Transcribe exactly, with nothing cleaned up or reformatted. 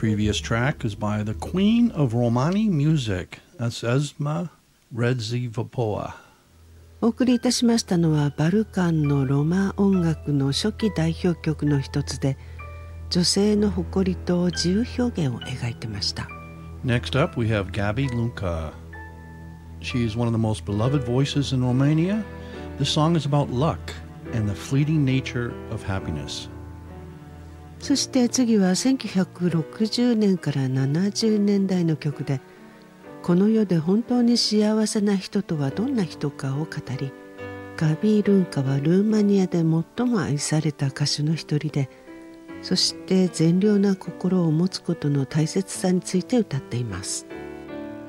previous track is by the Queen of Romani music. That's Esma Redzivopova. お送りいたしましたのはバルカンのロマ音楽の初期代表曲の一つで、女性の誇りと自由表現を描いてました。 Next up, we have Gabi Lunca. She's one of the most beloved voices in Romania. This song is about luck and the fleeting nature of happiness. そして次はせんきゅうひゃくろくじゅうねんからななじゅうねんだいの曲で、この世で本当に幸せな人とはどんな人かを語り、ガビー・ルンカはルーマニアで最も愛された歌手の一人で、そして善良な心を持つことの大切さについて歌っています。